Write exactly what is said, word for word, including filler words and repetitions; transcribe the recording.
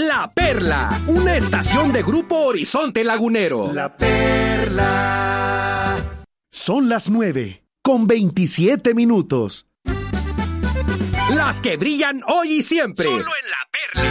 La Perla, una estación de Grupo Horizonte Lagunero. La Perla. Son las nueve, con veintisiete minutos. Las que brillan hoy y siempre. Solo en La Perla.